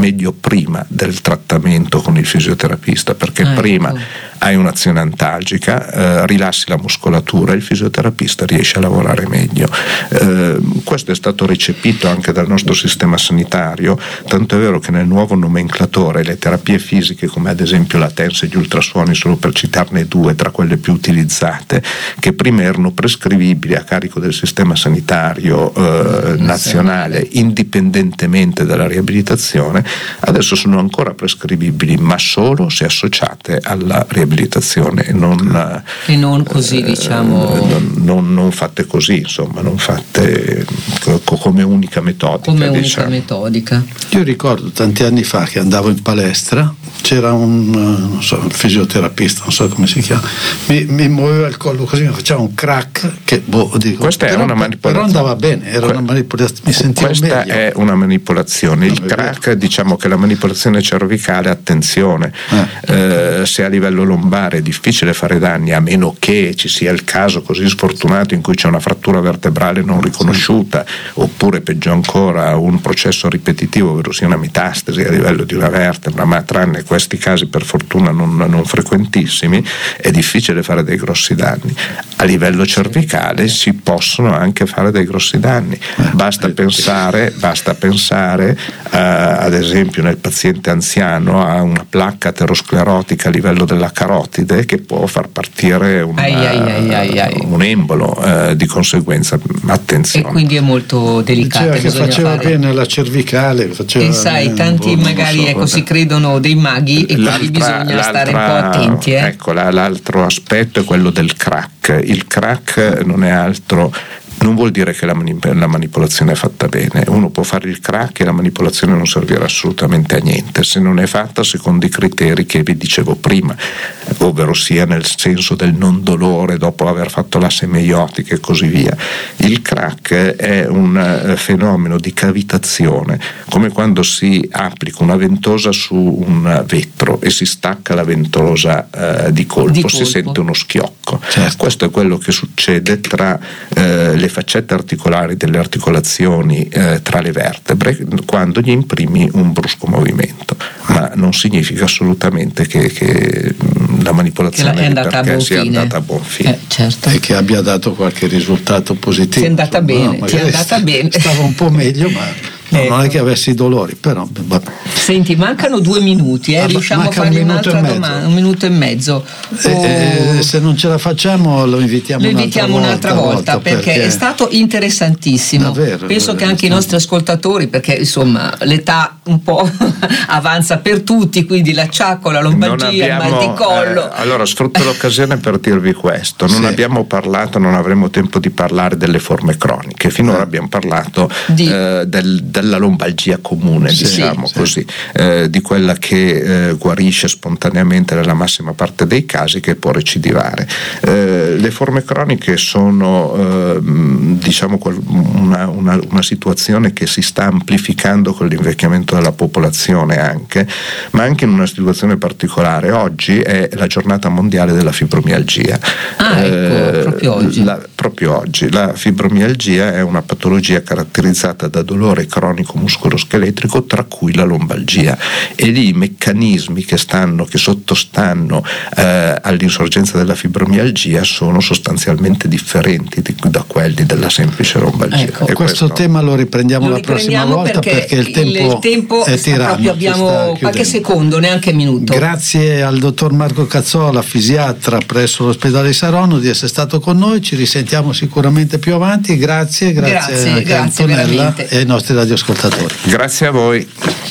meglio prima del trattamento con il fisioterapista, perché prima hai un'azione antalgica, rilassi la muscolatura e il fisioterapista riesce a lavorare meglio. Questo è stato recepito anche dal nostro sistema sanitario, tanto è vero che nel nuovo nomenclatore le terapie fisiche, come ad esempio la TENS e gli ultrasuoni, solo per citarne due tra quelle più utilizzate, che prima erano prescrivibili a carico del sistema sanitario nazionale indipendentemente dalla riabilitazione, adesso sono ancora prescrivibili, ma solo se associate alla riabilitazione e non così, non fatte così, insomma, non fatte come unica metodica. Io ricordo tanti anni fa che andavo in palestra, c'era un fisioterapista, non so come si chiama, mi muoveva il collo così, mi faceva un crack che questa è una manipolazione, però andava bene, era una manipolazione, mi sentivo questa meglio. È una manipolazione. Il crack, diciamo che la manipolazione cervicale, attenzione, se a livello lombare è difficile fare danni, a meno che ci sia il caso così sfortunato in cui c'è una frattura vertebrale non riconosciuta, oppure peggio ancora un processo ripetitivo, ovvero sia una metastasi a livello di una vertebra, ma tranne questi casi per fortuna non frequentissimi, è difficile fare dei grossi danni. A livello cervicale si possono anche fare dei grossi danni, basta pensare ad esempio nel paziente anziano a una placca aterosclerotica a livello della carotide che può far partire un embolo, di conseguenza attenzione. E quindi è molto delicato. Diceva che faceva bene la cervicale, e sai, tanti magari si credono dei maghi e quindi bisogna stare un po' attenti. Ecco, l'altro aspetto è quello del crack. Il crack non è altro, non vuol dire che la manipolazione è fatta bene. Uno può fare il crack e la manipolazione non servirà assolutamente a niente se non è fatta secondo i criteri che vi dicevo prima, ovvero sia nel senso del non dolore dopo aver fatto la semeiotica e così via. Il crack è un fenomeno di cavitazione, come quando si applica una ventosa su un vetro e si stacca la ventosa di colpo, si sente uno schiocco. Certo. Questo è quello che succede tra le faccette articolari delle articolazioni tra le vertebre quando gli imprimi un brusco movimento, ma non significa assolutamente che la manipolazione sia andata a buon fine. Certo. E che abbia dato qualche risultato positivo. Ti è andata bene, stava un po' meglio, ma non è che avessi dolori, però vabbè. Senti, mancano 2 minuti, riusciamo a fargli un'altra domanda, 1 minuto e mezzo. Se non ce la facciamo lo invitiamo un'altra volta perché è stato interessantissimo. Davvero, penso che anche i nostri ascoltatori, perché insomma l'età un po' avanza per tutti, quindi l'acciacco, la lombalgia, il mal di collo. Allora sfrutto l'occasione per dirvi questo: non abbiamo parlato, non avremo tempo di parlare delle forme croniche. Finora abbiamo parlato della lombalgia comune, diciamo così, di quella che guarisce spontaneamente nella massima parte dei casi, che può recidivare. Le forme croniche sono diciamo una situazione che si sta amplificando con l'invecchiamento della popolazione anche, ma anche in una situazione particolare. Oggi è la giornata mondiale della fibromialgia. Proprio oggi. La fibromialgia è una patologia caratterizzata da dolore cronico muscoloscheletrico, tra cui la lombalgia, e lì i meccanismi che sottostanno all'insorgenza della fibromialgia sono sostanzialmente differenti da quelli della semplice lombalgia. Ecco, questo tema lo riprendiamo la prossima volta perché il tempo è tiranno. Proprio abbiamo qualche secondo, neanche minuto. Grazie al dottor Marco Cazzola, fisiatra presso l'ospedale Saronno, di essere stato con noi. Ci risentiamo sicuramente più avanti. Grazie anche Antonella veramente. e ai nostri radioascoltatori. Grazie a voi.